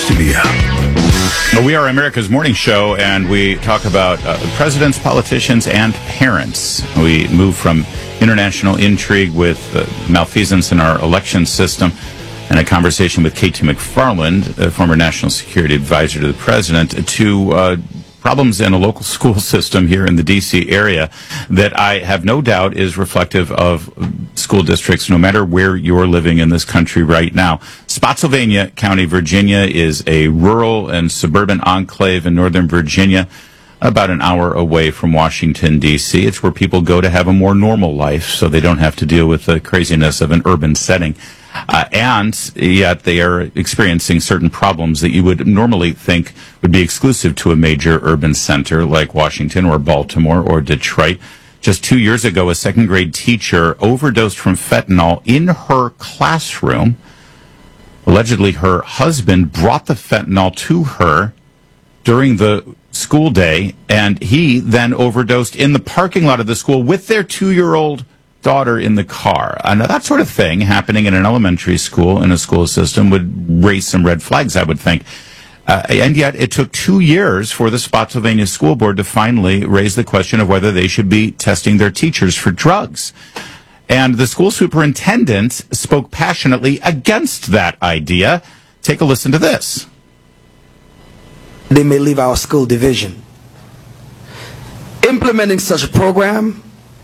studio. We are America's morning show, and we talk about presidents, politicians, and parents. We move from international intrigue with malfeasance in our election system and a conversation with K.T. McFarland, a former national security advisor to the president, to problems in a local school system here in the D.C. area that I have no doubt is reflective of school districts no matter where you're living in this country right now. Spotsylvania County, Virginia is a rural and suburban enclave in northern Virginia, about an hour away from Washington, D.C. It's where people go to have a more normal life so they don't have to deal with the craziness of an urban setting. And yet they are experiencing certain problems that you would normally think would be exclusive to a major urban center like Washington or Baltimore or Detroit. Just 2 years ago, a second grade teacher overdosed from fentanyl in her classroom. Allegedly, her husband brought the fentanyl to her during the school day, and he then overdosed in the parking lot of the school with their 2-year-old daughter in the car. Now, that sort of thing happening in an elementary school, in a school system, would raise some red flags, I would think. And yet it took 2 years for the Spotsylvania School Board to finally raise the question of whether they should be testing their teachers for drugs. And the school superintendent spoke passionately against that idea. Take a listen to this. They may leave our school division. Implementing such a program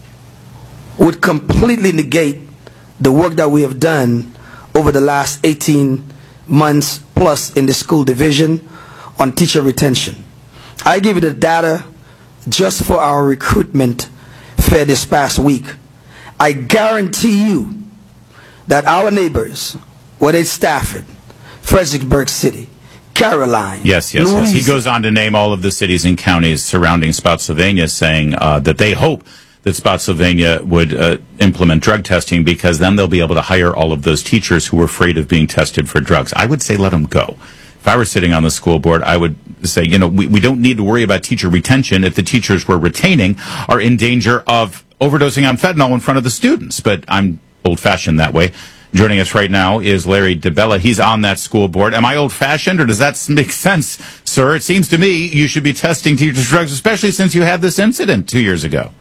would completely negate the work that we have done over the last 18 months plus in the school division on teacher retention. I give you the data just for our recruitment fair this past week. I guarantee you that our neighbors, whether it's Stafford, Fredericksburg City, Caroline. Yes. He goes on to name all of the cities and counties surrounding Spotsylvania, saying that they hope that Spotsylvania would implement drug testing because then they'll be able to hire all of those teachers who are afraid of being tested for drugs. I would say let them go. If I were sitting on the school board, I would say, we don't need to worry about teacher retention if the teachers we're retaining are in danger of overdosing on fentanyl in front of the students. But I'm old-fashioned that way. Joining us right now is Larry DiBella. He's on that school board. Am I old-fashioned, or does that make sense, sir? It seems to me you should be testing teachers for drugs, especially since you had this incident 2 years ago.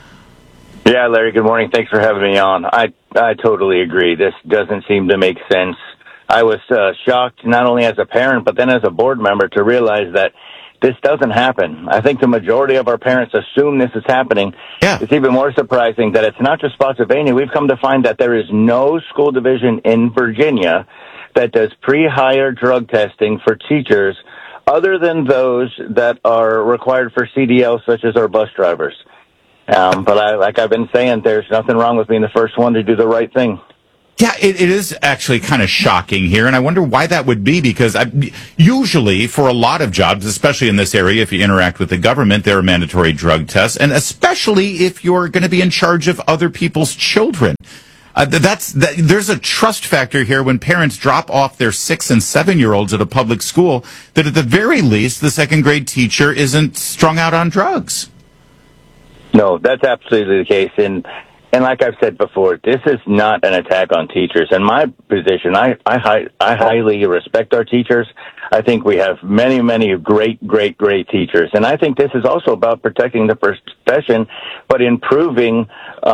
Yeah, Larry, good morning. Thanks for having me on. I totally agree. This doesn't seem to make sense. I was shocked, not only as a parent, but then as a board member, to realize that this doesn't happen. I think the majority of our parents assume this is happening. Yeah. It's even more surprising that it's not just Spotsylvania. We've come to find that there is no school division in Virginia that does pre-hire drug testing for teachers other than those that are required for CDL, such as our bus drivers. But like I've been saying, there's nothing wrong with being the first one to do the right thing. Yeah, it is actually kind of shocking here, and I wonder why that would be, because usually for a lot of jobs, especially in this area, if you interact with the government, there are mandatory drug tests, and especially if you're going to be in charge of other people's children. There's a trust factor here when parents drop off their 6- and 7-year-olds at a public school, that at the very least, the second grade teacher isn't strung out on drugs. No, that's absolutely the case. And like I've said before, this is not an attack on teachers. In my position, I highly respect our teachers. I think we have many, many great teachers. And I think this is also about protecting the profession, but improving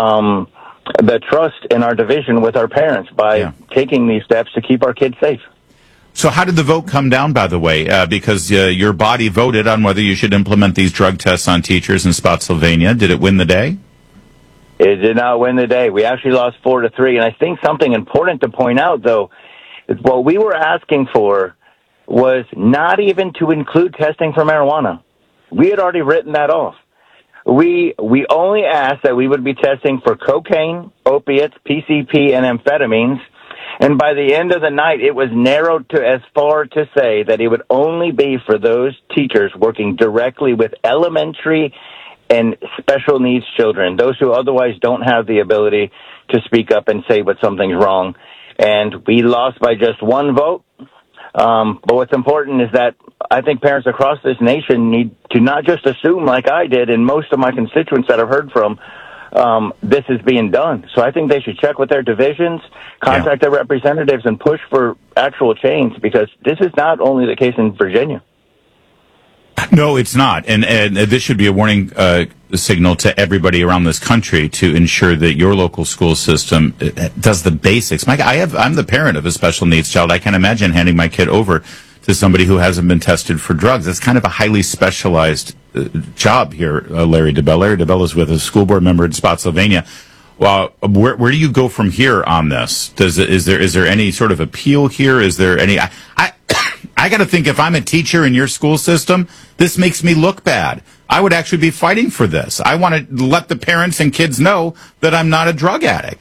the trust in our division with our parents by taking these steps to keep our kids safe. So how did the vote come down, by the way? Because your body voted on whether you should implement these drug tests on teachers in Spotsylvania. Did it win the day? It did not win the day. We actually lost 4-3. And I think something important to point out, though, is what we were asking for was not even to include testing for marijuana. We had already written that off. We only asked that we would be testing for cocaine, opiates, PCP, and amphetamines. And by the end of the night, it was narrowed to as far to say that it would only be for those teachers working directly with elementary and special needs children, those who otherwise don't have the ability to speak up and say when something's wrong. And we lost by just one vote. But what's important is that I think parents across this nation need to not just assume, like I did and most of my constituents that I've heard from, this is being done. So I think they should check with their divisions, contact their representatives, and push for actual change, because this is not only the case in Virginia. No, it's not. And this should be a warning signal to everybody around this country to ensure that your local school system does the basics. Mike, I'm the parent of a special needs child. I can't imagine handing my kid over to somebody who hasn't been tested for drugs. It's kind of a highly specialized job here, Larry DeBell. Larry DeBell is with a school board member in Spotsylvania. Well, where do you go from here on this? Is there any sort of appeal here? Is there any? I got to think, if I'm a teacher in your school system, this makes me look bad. I would actually be fighting for this. I want to let the parents and kids know that I'm not a drug addict.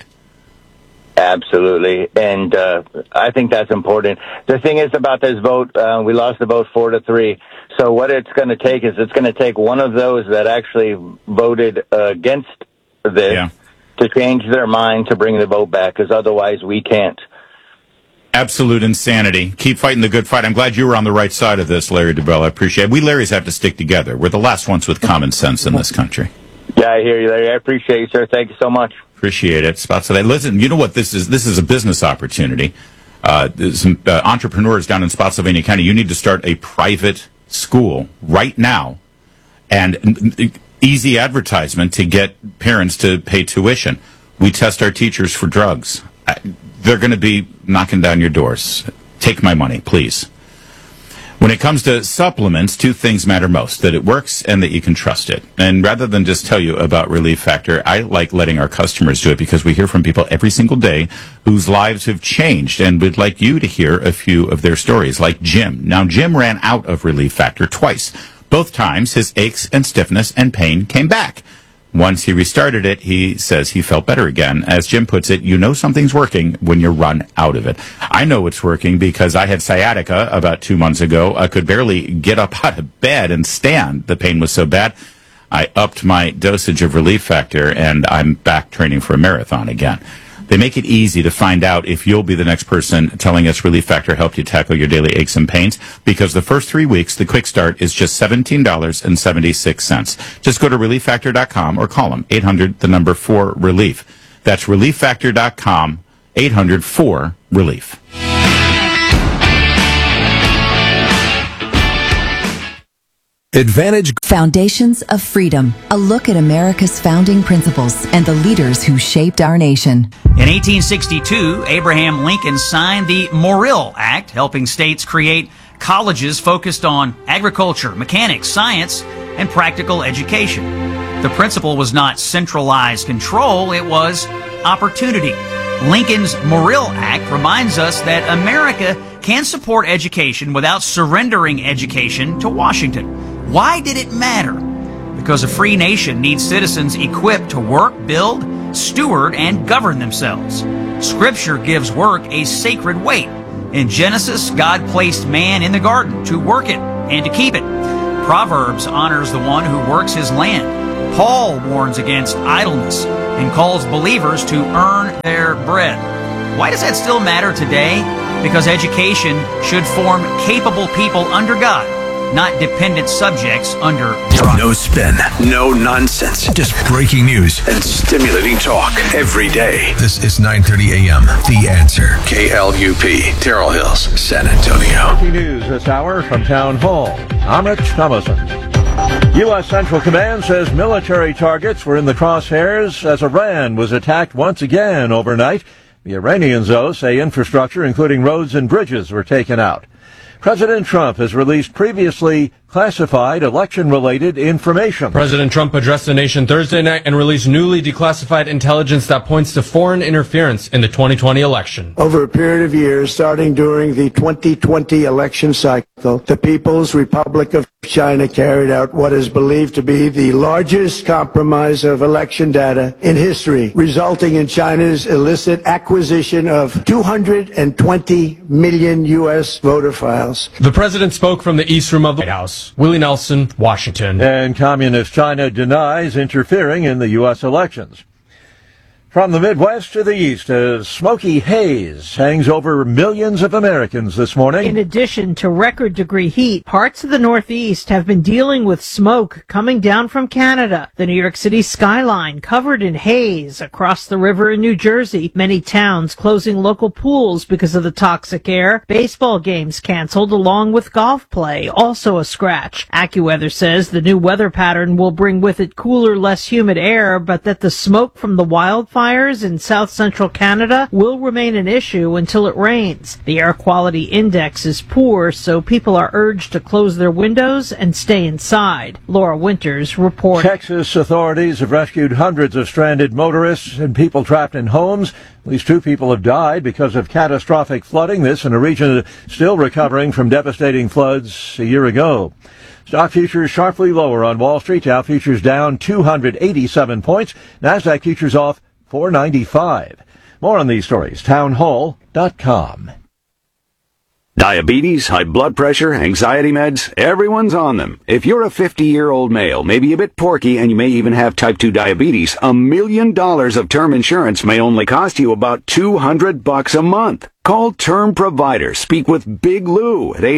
Absolutely, and I think that's important. The thing is about this vote, we lost the vote 4-3. So what it's going to take is it's going to take one of those that actually voted against this to change their mind to bring the vote back, because otherwise we can't. Absolute insanity. Keep fighting the good fight. I'm glad you were on the right side of this, Larry DeBell. I appreciate it. We Larrys have to stick together. We're the last ones with common sense in this country. Yeah, I hear you, Larry. I appreciate you, sir. Thank you so much. Appreciate it. Spotsylvania. Listen, you know what this is? This is a business opportunity. Some entrepreneurs down in Spotsylvania County, you need to start a private school right now, and easy advertisement to get parents to pay tuition. We test our teachers for drugs. They're going to be knocking down your doors. Take my money, please. When it comes to supplements, two things matter most: that it works and that you can trust it. And rather than just tell you about Relief Factor, I like letting our customers do it, because we hear from people every single day whose lives have changed, and we'd like you to hear a few of their stories, like Jim. Now, Jim ran out of Relief Factor twice. Both times, his aches and stiffness and pain came back. Once he restarted it, he says he felt better again. As Jim puts it, you know something's working when you run out of it. I know it's working because I had sciatica about 2 months ago. I could barely get up out of bed and stand. The pain was so bad. I upped my dosage of Relief Factor, and I'm back training for a marathon again. They make it easy to find out if you'll be the next person telling us Relief Factor helped you tackle your daily aches and pains, because the first 3 weeks, the quick start is just $17.76. Just go to ReliefFactor.com or call them 800-4-RELIEF. That's ReliefFactor.com, 800-4-RELIEF. Advantage Foundations of Freedom, a look at America's founding principles and the leaders who shaped our nation. In 1862, Abraham Lincoln signed the Morrill Act, helping states create colleges focused on agriculture, mechanics, science, and practical education. The principle was not centralized control, it was opportunity. Lincoln's Morrill Act reminds us that America can support education without surrendering education to Washington. Why did it matter? Because a free nation needs citizens equipped to work, build, steward, and govern themselves. Scripture gives work a sacred weight. In Genesis, God placed man in the garden to work it and to keep it. Proverbs honors the one who works his land. Paul warns against idleness and calls believers to earn their bread. Why does that still matter today? Because education should form capable people under God, not dependent subjects under bureaucracy. No spin, no nonsense, just breaking news and stimulating talk every day. This is 9:30 a.m. The Answer. KLUP, Terrell Hills, San Antonio. Breaking news this hour from Town Hall. I'm Rich Thomason. U.S. Central Command says military targets were in the crosshairs as Iran was attacked once again overnight. The Iranians, though, say infrastructure, including roads and bridges, were taken out. President Trump has released previously classified election-related information. President Trump addressed the nation Thursday night and released newly declassified intelligence that points to foreign interference in the 2020 election. Over a period of years, starting during the 2020 election cycle, the People's Republic of China carried out what is believed to be the largest compromise of election data in history, resulting in China's illicit acquisition of 220 million U.S. voter files. The president spoke from the East Room of the White House. Willie Nelson, Washington. And Communist China denies interfering in the U.S. elections. From the Midwest to the East, a smoky haze hangs over millions of Americans this morning. In addition to record-degree heat, parts of the Northeast have been dealing with smoke coming down from Canada. The New York City skyline covered in haze across the river in New Jersey. Many towns closing local pools because of the toxic air. Baseball games canceled along with golf play, also a scratch. AccuWeather says the new weather pattern will bring with it cooler, less humid air, but that the smoke from the wildfires in south central Canada will remain an issue until it rains. The air quality index is poor, so people are urged to close their windows and stay inside. Laura Winters reports. Texas authorities have rescued hundreds of stranded motorists and people trapped in homes. At least 2 people have died because of catastrophic flooding. This in a region still recovering from devastating floods a year ago. Stock futures sharply lower on Wall Street. Dow futures down 287 points. Nasdaq futures off 495. More on these stories, townhall.com. Diabetes, high blood pressure, anxiety meds, everyone's on them. If you're a 50-year-old male, maybe a bit porky, and you may even have type 2 diabetes, $1 million of term insurance may only cost you about $200 a month. Call Term Provider. Speak with Big Lou at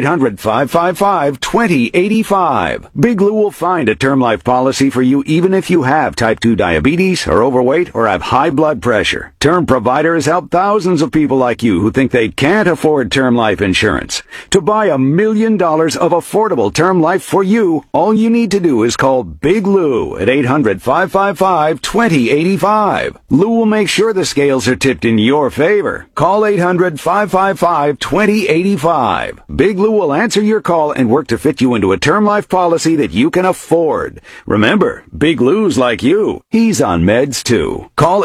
800-555-2085. Big Lou will find a term life policy for you even if you have type 2 diabetes, are overweight, or have high blood pressure. Term Provider has helped thousands of people like you who think they can't afford term life insurance. To buy $1 million of affordable term life for you, all you need to do is call Big Lou at 800-555-2085. Lou will make sure the scales are tipped in your favor. Call 800-555-2085. Big Lou will answer your call and work to fit you into a term life policy that you can afford. Remember, Big Lou's like you. He's on meds too. Call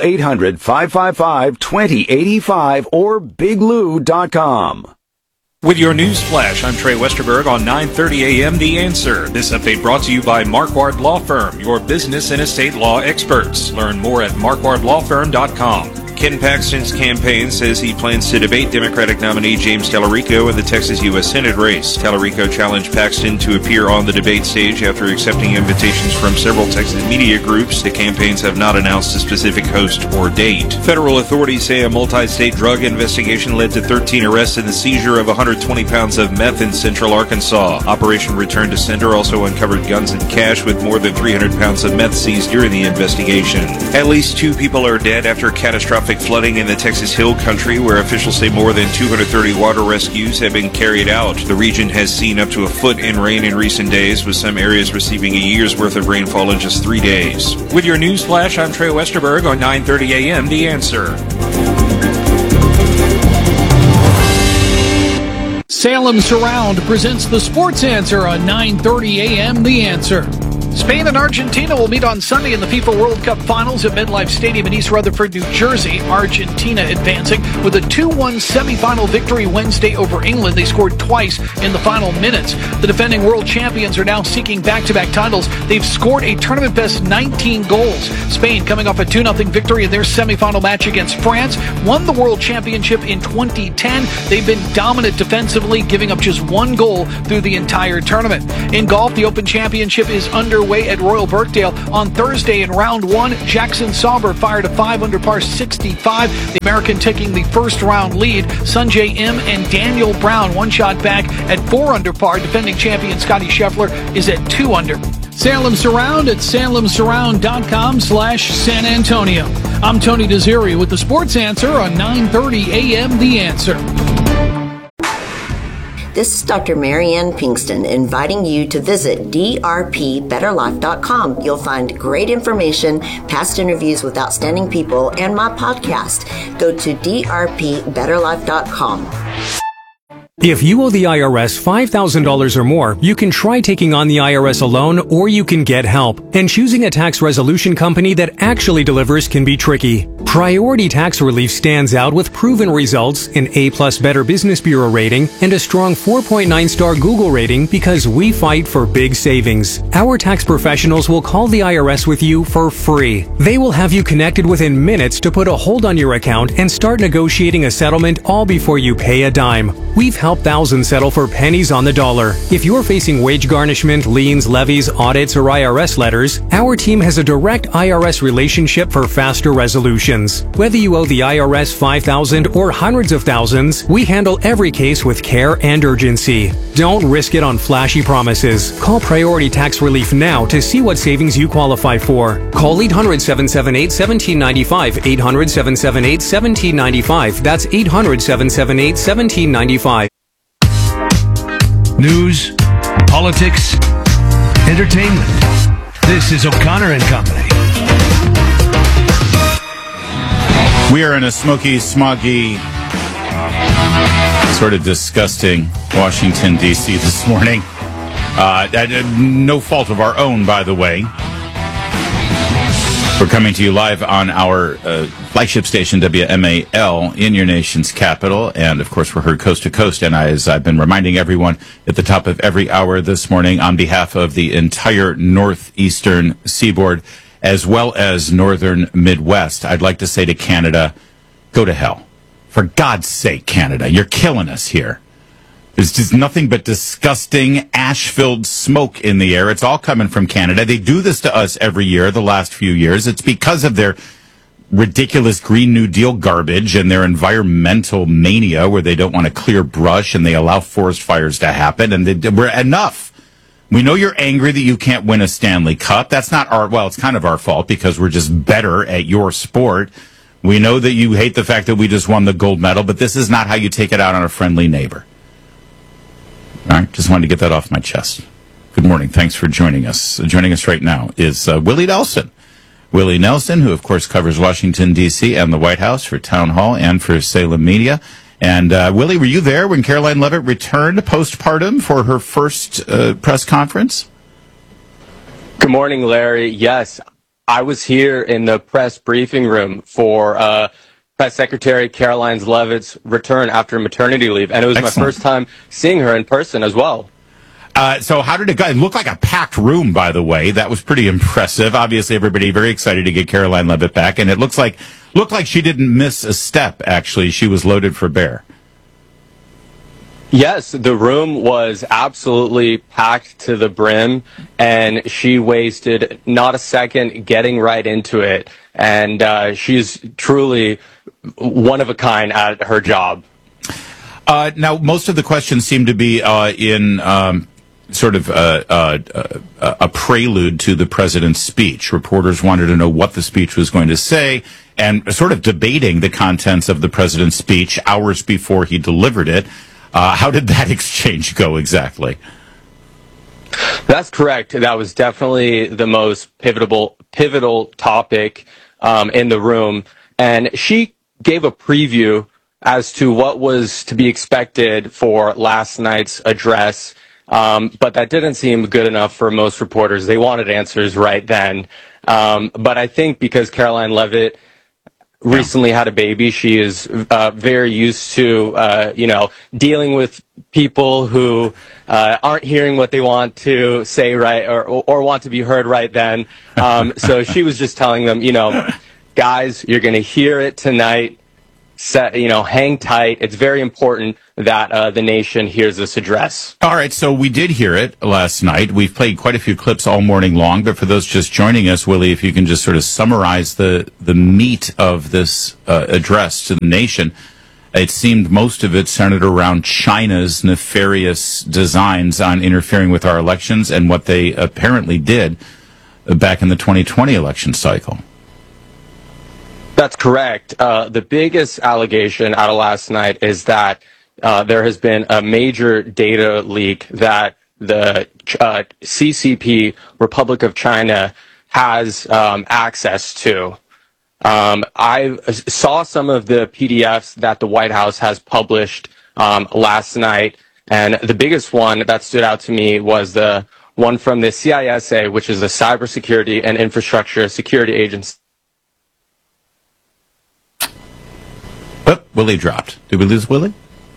800-555-2085 or biglou.com. With your news flash, I'm Trey Westerberg on 9:30 a.m. The Answer. This update brought to you by Marquardt Law Firm, your business and estate law experts. Learn more at marquardtlawfirm.com. Ken Paxton's campaign says he plans to debate Democratic nominee James Tallarico in the Texas U.S. Senate race. Tallarico challenged Paxton to appear on the debate stage after accepting invitations from several Texas media groups. The campaigns have not announced a specific host or date. Federal authorities say a multi-state drug investigation led to 13 arrests and the seizure of 120 pounds of meth in central Arkansas. Operation Return to Sender also uncovered guns and cash with more than 300 pounds of meth seized during the investigation. At least 2 people are dead after catastrophic flooding in the Texas Hill Country, where officials say more than 230 water rescues have been carried out. The region has seen up to a foot in rain in recent days, with some areas receiving a year's worth of rainfall in just 3 days. With your news flash, I'm Trey Westerberg on 9:30 a.m. The Answer. Salem Surround presents the Sports Answer on 9:30 a.m. The Answer. Spain and Argentina will meet on Sunday in the FIFA World Cup Finals at MetLife Stadium in East Rutherford, New Jersey. Argentina advancing with a 2-1 semifinal victory Wednesday over England. They scored twice in the final minutes. The defending world champions are now seeking back-to-back titles. They've scored a tournament-best 19 goals. Spain, coming off a 2-0 victory in their semifinal match against France, won the World Championship in 2010. They've been dominant defensively, giving up just 1 goal through the entire tournament. In golf, the Open Championship is underway at Royal Birkdale. On Thursday in round 1, Jackson Sauber fired a 5-under par 65. The American taking the first round lead. Sungjae Im and Daniel Brown 1 shot back at 4-under par. Defending champion Scotty Scheffler is at 2-under. Salem Surround at salemsurround.com/San Antonio. I'm Tony Desiri with the Sports Answer on 9:30 a.m. The Answer. This is Dr. Marianne Pinkston inviting you to visit drpbetterlife.com. You'll find great information, past interviews with outstanding people, and my podcast. Go to drpbetterlife.com. If you owe the IRS $5,000 or more, you can try taking on the IRS alone, or you can get help. And choosing a tax resolution company that actually delivers can be tricky. Priority Tax Relief stands out with proven results, an A+ Better Business Bureau rating, and a strong 4.9-star Google rating because we fight for big savings. Our tax professionals will call the IRS with you for free. They will have you connected within minutes to put a hold on your account and start negotiating a settlement all before you pay a dime. We've helped thousands settle for pennies on the dollar. If you're facing wage garnishment, liens, levies, audits, or IRS letters, our team has a direct IRS relationship for faster resolutions. thousands. Whether you owe the IRS $5,000 or hundreds of thousands, we handle every case with care and urgency. Don't risk it on flashy promises. Call Priority Tax Relief now to see what savings you qualify for. Call 800-778-1795. 800-778-1795. That's 800-778-1795. News, politics, entertainment. This is O'Connor and Company. We are in a smoky, smoggy, sort of disgusting Washington, D.C. this morning. No fault of our own, by the way. We're coming to you live on our flagship station, WMAL, in your nation's capital. And, of course, we're heard coast to coast. And as I've been reminding everyone at the top of every hour this morning, on behalf of the entire northeastern seaboard, as well as northern Midwest, I'd like to say to Canada, go to hell. For God's sake, Canada, you're killing us here. There's just nothing but disgusting, ash-filled smoke in the air. It's all coming from Canada. They do this to us every year, the last few years. It's because of their ridiculous Green New Deal garbage and their environmental mania where they don't want to clear brush and they allow forest fires to happen. And we're enough. We know you're angry that you can't win a Stanley Cup. That's not it's kind of our fault because we're just better at your sport. We know that you hate the fact that we just won the gold medal, but this is not how you take it out on a friendly neighbor. All right, just wanted to get that off my chest. Good morning. Thanks for joining us. Joining us right now is Willie Nelson. Willie Nelson, who, of course, covers Washington, D.C. and the White House for Town Hall and for Salem Media. And, Willie, were you there when Caroline Leavitt returned postpartum for her first press conference? Good morning, Larry. Yes, I was here in the press briefing room for Press Secretary Caroline Leavitt's return after maternity leave, and it was Excellent. my first time seeing her in person as well. So how did it go? It looked like a packed room, by the way. That was pretty impressive. Obviously, everybody very excited to get Caroline Leavitt back, and it looked like she didn't miss a step, actually. She was loaded for bear. Yes, the room was absolutely packed to the brim, and she wasted not a second getting right into it. And she's truly one of a kind at her job. Now, most of the questions seem to be in sort of a prelude to the president's speech. Reporters wanted to know what the speech was going to say and sort of debating the contents of the president's speech hours before he delivered it. How did that exchange go exactly? That's correct. That was definitely the most pivotal topic in the room. And she gave a preview as to what was to be expected for last night's address. But that didn't seem good enough for most reporters. They wanted answers right then. But I think because Caroline Leavitt recently had a baby, she is very used to, dealing with people who aren't hearing what they want to say right or want to be heard right then. So she was just telling them, guys, you're going to hear it tonight. Hang tight. It's very important that the nation hears this address. All right, so we did hear it last night. We've played quite a few clips all morning long, but for those just joining us, Willie, if you can just sort of summarize the meat of this address to the nation. It seemed most of it centered around China's nefarious designs on interfering with our elections and what they apparently did back in the 2020 election cycle. That's correct. The biggest allegation out of last night is that there has been a major data leak that the CCP, Republic of China, has access to. I saw some of the PDFs that the White House has published last night, and the biggest one that stood out to me was the one from the CISA, which is the Cybersecurity and Infrastructure Security Agency. Oh, Willie dropped. Did we lose Willie?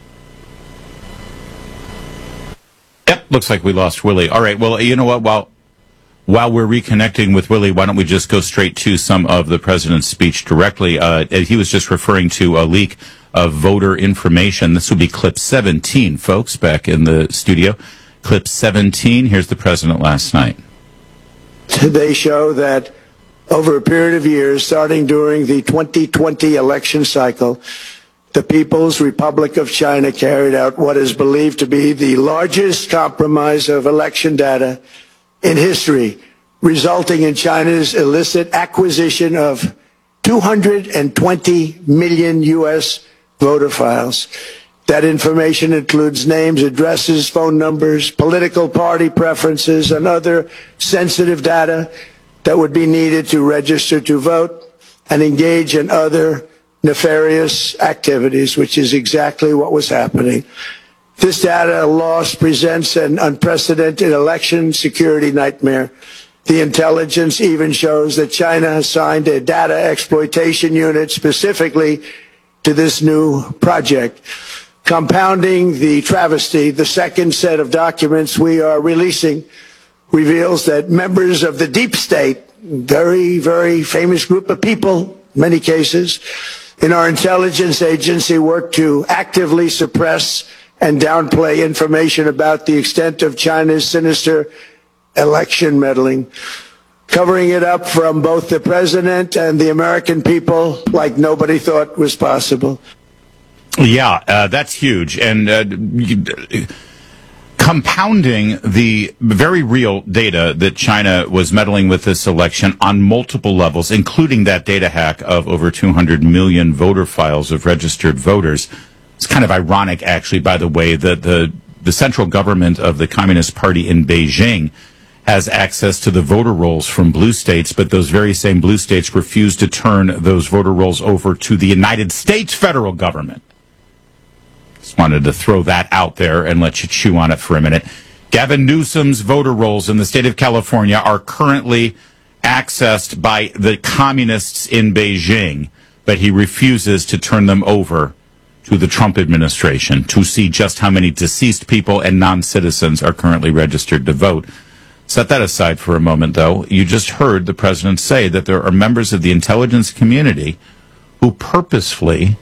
Yep, looks like we lost Willie. All right, well, you know what? While we're reconnecting with Willie, why don't we just go straight to some of the president's speech directly? He was just referring to a leak of voter information. This will be clip 17, folks, back in the studio. Clip 17, here's the president last night. They show that Over a period of years, starting during the 2020 election cycle, the People's Republic of China carried out what is believed to be the largest compromise of election data in history, resulting in China's illicit acquisition of 220 million U.S. voter files. That information includes names, addresses, phone numbers, political party preferences, and other sensitive data that would be needed to register to vote and engage in other nefarious activities, which is exactly what was happening. This data loss presents an unprecedented election security nightmare. The intelligence even shows that China assigned a data exploitation unit specifically to this new project. Compounding the travesty, the second set of documents we are releasing reveals that members of the deep state, very, very famous group of people, in many cases, in our intelligence agency work to actively suppress and downplay information about the extent of China's sinister election meddling, covering it up from both the president and the American people like nobody thought was possible. Yeah, that's huge. And compounding the very real data that China was meddling with this election on multiple levels, including that data hack of over 200 million voter files of registered voters. It's kind of ironic, actually, by the way, that the central government of the Communist Party in Beijing has access to the voter rolls from blue states, but those very same blue states refuse to turn those voter rolls over to the United States federal government. Just wanted to throw that out there and let you chew on it for a minute. Gavin Newsom's voter rolls in the state of California are currently accessed by the communists in Beijing, but he refuses to turn them over to the Trump administration to see just how many deceased people and non-citizens are currently registered to vote. Set that aside for a moment, though. You just heard the president say that there are members of the intelligence community who purposefully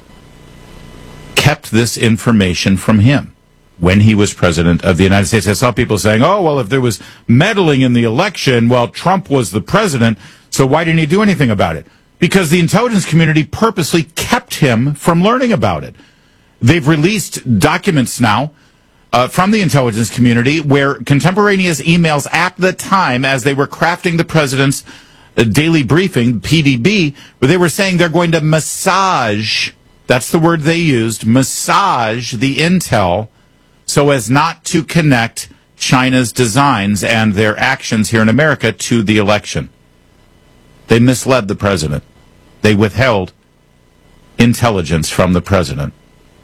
kept this information from him when he was president of the United States. I saw people saying, oh, well, if there was meddling in the election, well, Trump was the president, so why didn't he do anything about it? Because the intelligence community purposely kept him from learning about it. They've released documents now from the intelligence community where contemporaneous emails at the time as they were crafting the president's daily briefing, PDB, where they were saying they're going to massage, that's the word they used, massage the intel so as not to connect China's designs and their actions here in America to the election. They misled the president. They withheld intelligence from the president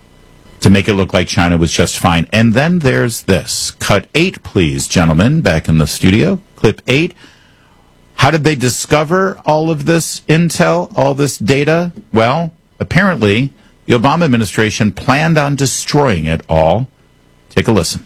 to make it look like China was just fine. And then there's this. Cut 8, please, gentlemen, back in the studio. Clip 8. How did they discover all of this intel, all this data? Well, apparently, the Obama administration planned on destroying it all. Take a listen.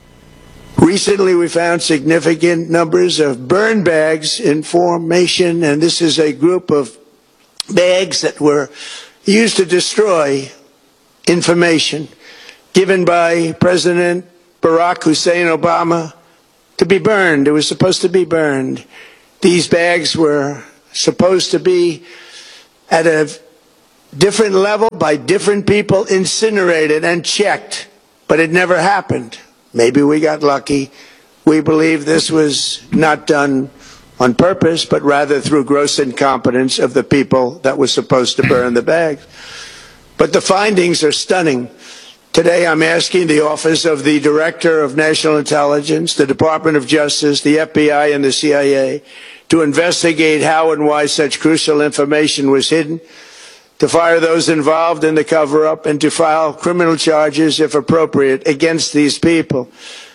Recently, we found significant numbers of burn bags in formation, and this is a group of bags that were used to destroy information given by President Barack Hussein Obama to be burned. It was supposed to be burned. These bags were supposed to be at a different level by different people, incinerated and checked, but it never happened. Maybe we got lucky. We believe this was not done on purpose, but rather through gross incompetence of the people that were supposed to burn the bags. But the findings are stunning. Today I'm asking the Office of the Director of National Intelligence, the Department of Justice, the FBI, and the CIA to investigate how and why such crucial information was hidden, to fire those involved in the cover-up, and to file criminal charges, if appropriate, against these people.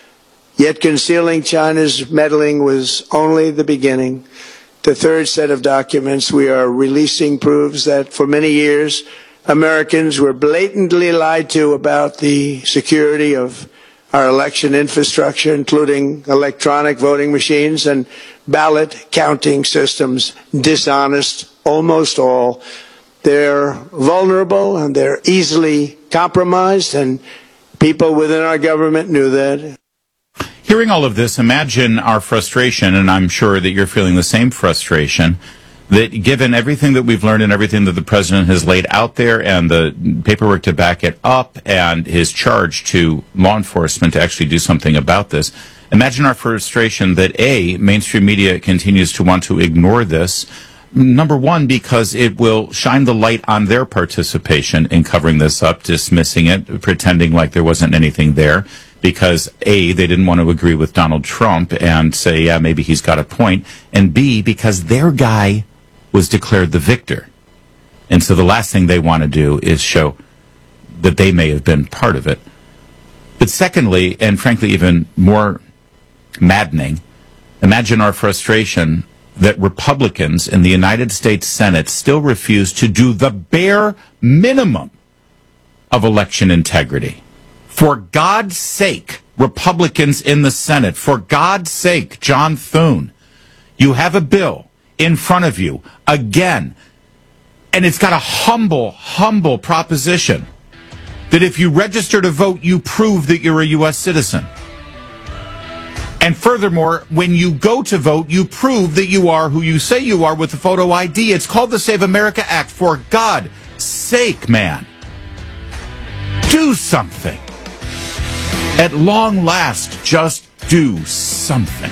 Yet concealing China's meddling was only the beginning. The third set of documents we are releasing proves that for many years, Americans were blatantly lied to about the security of our election infrastructure, including electronic voting machines and ballot counting systems. Dishonest, almost all. They're vulnerable and they're easily compromised, and people within our government knew that. Hearing all of this, imagine our frustration, and I'm sure that you're feeling the same frustration, that given everything that we've learned and everything that the president has laid out there and the paperwork to back it up and his charge to law enforcement to actually do something about this, imagine our frustration that, A, mainstream media continues to want to ignore this. Number one, because it will shine the light on their participation in covering this up, dismissing it, pretending like there wasn't anything there. Because A, they didn't want to agree with Donald Trump and say, yeah, maybe he's got a point. And B, because their guy was declared the victor. And so the last thing they want to do is show that they may have been part of it. But secondly, and frankly even more maddening, imagine our frustration that Republicans in the United States Senate still refuse to do the bare minimum of election integrity. For God's sake, Republicans in the Senate, for God's sake, John Thune, you have a bill in front of you again, and it's got a humble proposition that if you register to vote, you prove that you're a U.S. citizen. And furthermore, when you go to vote, you prove that you are who you say you are with the photo ID. It's called the Save America Act. For God's sake, man, do something. At long last, just do something.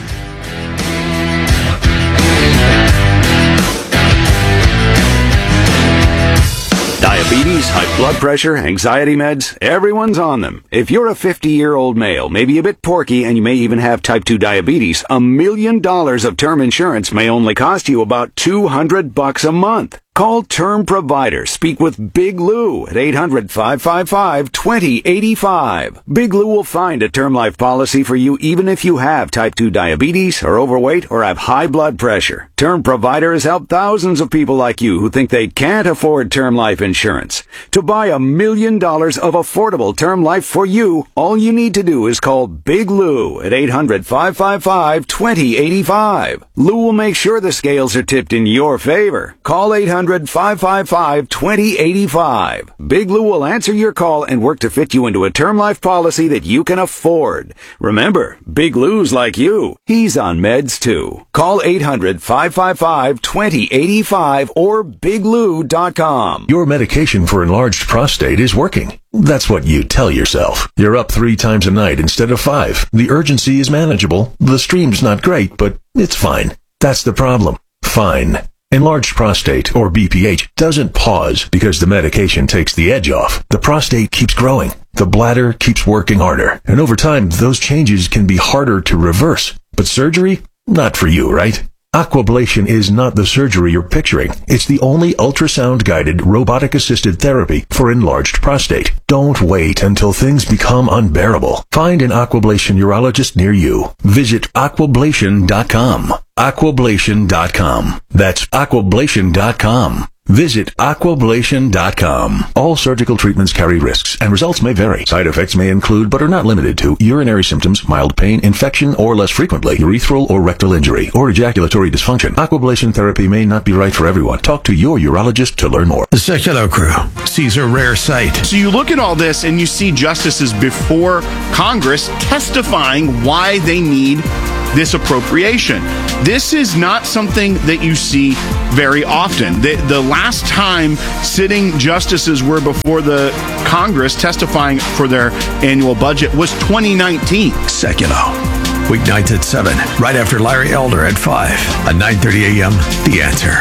Diabetes, high blood pressure, anxiety meds, everyone's on them. If you're a 50-year-old male, maybe a bit porky, and you may even have type 2 diabetes, $1 million of term insurance may only cost you about $200 a month. Call Term Provider. Speak with Big Lou at 800-555-2085. Big Lou will find a term life policy for you even if you have type 2 diabetes, are overweight, or have high blood pressure. Term Provider has helped thousands of people like you who think they can't afford term life insurance. To buy $1 million of affordable term life for you, all you need to do is call Big Lou at 800-555-2085. Lou will make sure the scales are tipped in your favor. Call 800-555-2085. Big Lou will answer your call and work to fit you into a term life policy that you can afford. Remember, Big Lou's like you. He's on meds too. Call 800-555-2085 or biglou.com. Your medication for enlarged prostate is working. That's what you tell yourself. You're up 3 times a night instead of 5. The urgency is manageable. The stream's not great, but it's fine. That's the problem. Fine. Enlarged prostate, or BPH, doesn't pause because the medication takes the edge off. The prostate keeps growing. The bladder keeps working harder. And over time, those changes can be harder to reverse. But surgery? Not for you, right? Aquablation is not the surgery you're picturing. It's the only ultrasound-guided, robotic-assisted therapy for enlarged prostate. Don't wait until things become unbearable. Find an Aquablation urologist near you. Visit aquablation.com. Aquablation.com. That's aquablation.com. Visit aquablation.com. All surgical treatments carry risks, and results may vary. Side effects may include, but are not limited to, urinary symptoms, mild pain, infection, or less frequently, urethral or rectal injury, or ejaculatory dysfunction. Aquablation therapy may not be right for everyone. Talk to your urologist to learn more. The Secular Crew sees a rare sight. So you look at all this and you see justices before Congress testifying why they need this appropriation. This is not something that you see very often. The last time sitting justices were before the Congress testifying for their annual budget was 2019. Secular. Weeknights at 7, right after Larry Elder at 5, at 9:30 a.m. The Answer.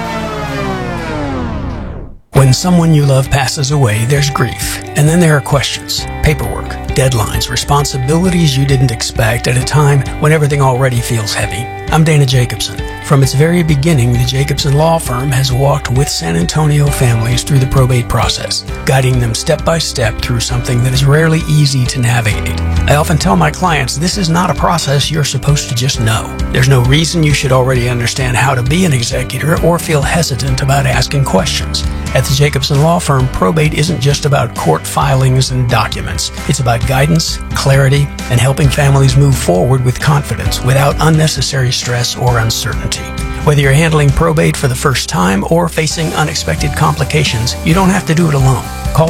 When someone you love passes away, there's grief. And then there are questions, paperwork, deadlines, responsibilities you didn't expect at a time when everything already feels heavy. I'm Dana Jacobson. From its very beginning, the Jacobson Law Firm has walked with San Antonio families through the probate process, guiding them step by step through something that is rarely easy to navigate. I often tell my clients this is not a process you're supposed to just know. There's no reason you should already understand how to be an executor or feel hesitant about asking questions. At the Jacobson Law Firm, probate isn't just about court filings and documents. It's about guidance, clarity, and helping families move forward with confidence without unnecessary stress or uncertainty. Whether you're handling probate for the first time or facing unexpected complications, you don't have to do it alone. Call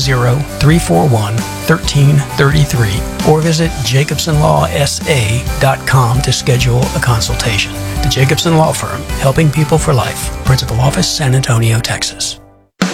210-341-1333 or visit jacobsonlawsa.com to schedule a consultation. The Jacobson Law Firm, helping people for life. Principal office, San Antonio, Texas.